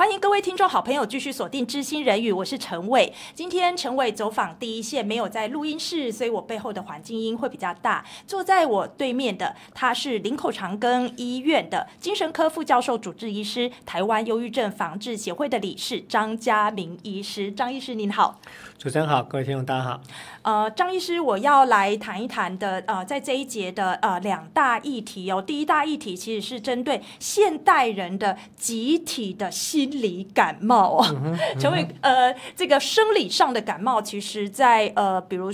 欢迎各位听众好朋友继续锁定知心人语，我是陈伟。今天陈伟走访第一线，没有在录音室，所以我背后的环境音会比较大。坐在我对面的，他是林口长庚医院的精神科副教授主治医师，台湾忧郁症防治协会的理事张家明医师。张医师您好。 主持人好，各位听众大家好。张医师，我要来谈一谈的在这一节的两大议题哦。第一大议题其实是针对现代人的集体的心理感冒哦。成为这个生理上的感冒，其实在比如